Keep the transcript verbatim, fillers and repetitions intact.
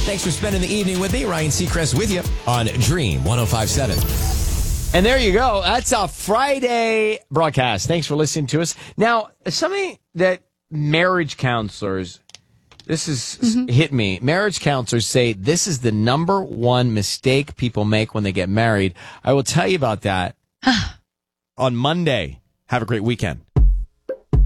Thanks for spending the evening with me. Ryan Seacrest with you on Dream one oh five point seven. And there you go. That's a Friday broadcast. Thanks for listening to us. Now, something that marriage counselors, this is mm-hmm. hit me. Marriage counselors say this is the number one mistake people make when they get married. I will tell you about that on Monday. Have a great weekend.